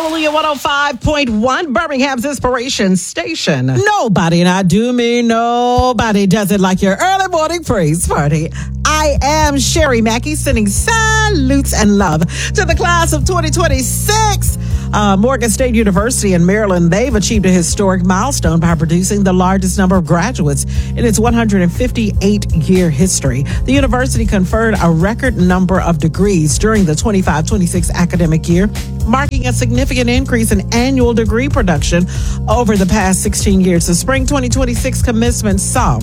Hallelujah 105.1, Birmingham's Inspiration Station. Nobody, and I do mean nobody, does it like your early morning praise party. I am Sherry Mackey, sending salutes and love to the class of 2026. Morgan State University in Maryland, they've achieved a historic milestone by producing the largest number of graduates in its 158-year history. The university conferred a record number of degrees during the 25-26 academic year, marking a significant increase in annual degree production over the past 16 years. The spring 2026 commencement saw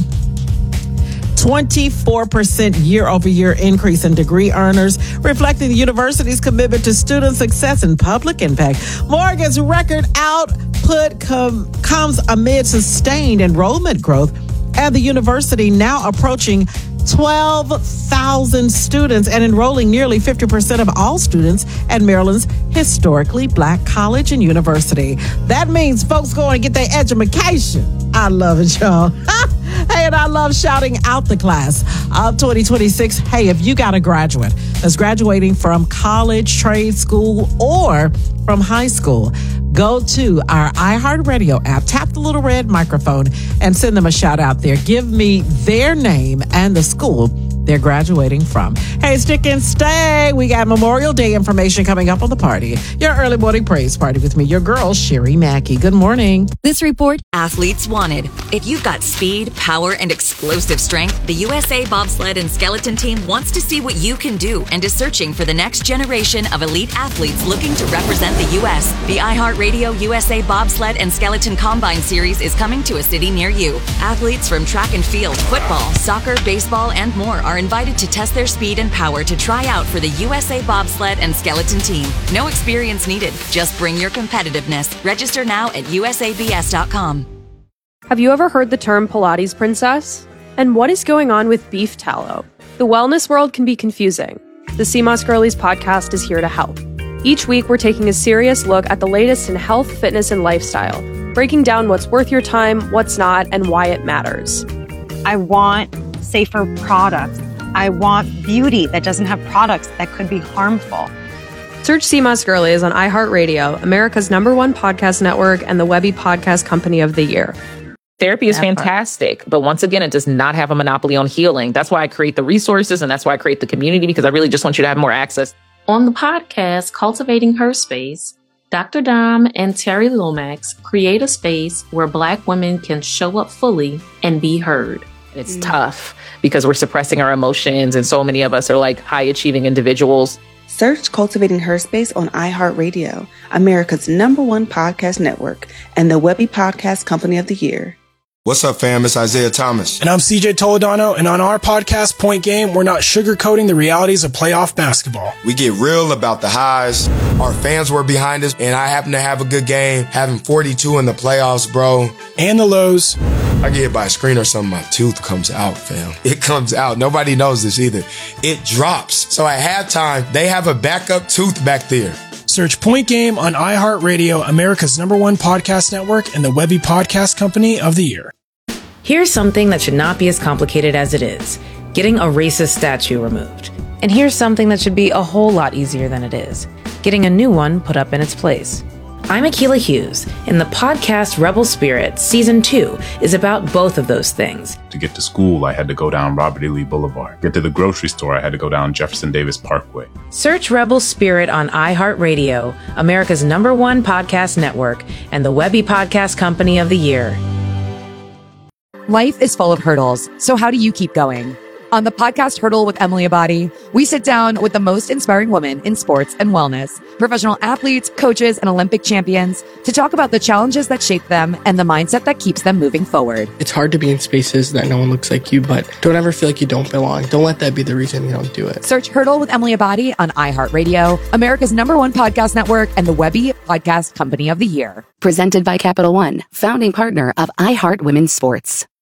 24% year-over-year increase in degree earners, reflecting the university's commitment to student success and public impact. Morgan's record output comes amid sustained enrollment growth, and the university now approaching 12,000 students and enrolling nearly 50% of all students at Maryland's historically black college and university. That means folks going to get their education. I love it, y'all. Hey, and I love shouting out the class of 2026. Hey, if you got a graduate that's graduating from college, trade school, or from high school, go to our iHeartRadio app, tap the little red microphone, and send them a shout out there. Give me their name and the school they're graduating from. Hey, stick and stay. We got Memorial Day information coming up on the party. Your early morning praise party with me, your girl, Sherry Mackey. Good morning. This report, Athletes Wanted. If you've got speed, power, and explosive strength, the USA Bobsled and Skeleton Team wants to see what you can do and is searching for the next generation of elite athletes looking to represent the U.S. The iHeartRadio USA Bobsled and Skeleton Combine Series is coming to a city near you. Athletes from track and field, football, soccer, baseball, and more are invited to test their speed and power to try out for the USA Bobsled and Skeleton Team. No experience needed. Just bring your competitiveness. Register now at usabs.com. Have you ever heard the term Pilates princess? And what is going on with beef tallow? The wellness world can be confusing. The CMOS Girlies podcast is here to help. Each week, we're taking a serious look at the latest in health, fitness, and lifestyle, breaking down what's worth your time, what's not, and why it matters. I want safer products. I want beauty that doesn't have products that could be harmful. Search CMOS Girlies on iHeartRadio, America's #1 podcast network, and the Webby Podcast Company of the Year. Therapy is fantastic, but once again, it does not have a monopoly on healing. That's why I create the resources, and that's why I create the community, because I really just want you to have more access. On the podcast, Cultivating Her Space, Dr. Dom and Terry Lomax create a space where Black women can show up fully and be heard. It's tough because we're suppressing our emotions, and so many of us are like high-achieving individuals. Search Cultivating Her Space on iHeartRadio, America's #1 podcast network, and the Webby Podcast Company of the Year. What's up, fam? It's Isaiah Thomas. And I'm CJ Toledano, and on our podcast, Point Game, we're not sugarcoating the realities of playoff basketball. We get real about the highs. Our fans were behind us, and I happen to have a good game, having 42 in the playoffs, bro. And the lows. I get hit by a screen or something, my tooth comes out, fam. It comes out. Nobody knows this either. It drops. So at halftime, they have a backup tooth back there. Search Point Game on iHeartRadio, America's #1 podcast network, and the Webby Podcast Company of the Year. Here's something that should not be as complicated as it is: getting a racist statue removed. And here's something that should be a whole lot easier than it is: getting a new one put up in its place. I'm Akilah Hughes, and the podcast Rebel Spirit Season 2 is about both of those things. To get to school, I had to go down Robert E. Lee Boulevard. Get to the grocery store, I had to go down Jefferson Davis Parkway. Search Rebel Spirit on iHeartRadio, America's #1 podcast network, and the Webby Podcast Company of the Year. Life is full of hurdles, so how do you keep going? On the podcast Hurdle with Emily Abadi, we sit down with the most inspiring women in sports and wellness, professional athletes, coaches, and Olympic champions, to talk about the challenges that shape them and the mindset that keeps them moving forward. It's hard to be in spaces that no one looks like you, but don't ever feel like you don't belong. Don't let that be the reason you don't do it. Search Hurdle with Emily Abadi on iHeartRadio, America's #1 podcast network, and the Webby Podcast Company of the Year. Presented by Capital One, founding partner of iHeart Women's Sports.